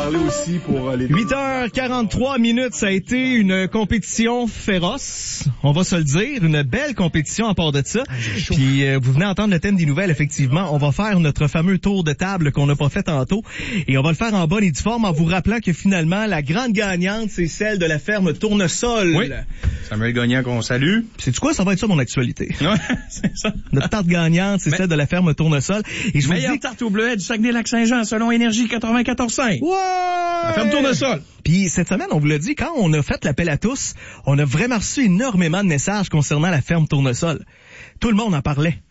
parler aussi pour les... 8h43 minutes, ça a été une compétition féroce, on va se le dire, une belle compétition à part de ça. Puis vous venez entendre le thème des nouvelles, effectivement. On va faire notre fameux tour de table qu'on n'a pas fait tantôt et on va le faire en bonne et due forme en vous rappelant que finalement, la grande gagnante, c'est celle de la ferme Tournesol. Oui, Samuel Gagnon qu'on salue. C'est-tu quoi? Ça va être ça mon actualité. Ouais, c'est ça. Notre tarte gagnante, c'est celle de la ferme Tournesol. Et je vous meilleure dis... tarte au bleuet du Saguenay-Lac-Saint-Jean selon Énergie 94.5. Ouais! La ferme Tournesol. Puis cette semaine, on vous l'a dit, quand on a fait l'appel à tous, on a vraiment reçu énormément de messages concernant la ferme Tournesol. Tout le monde en parlait.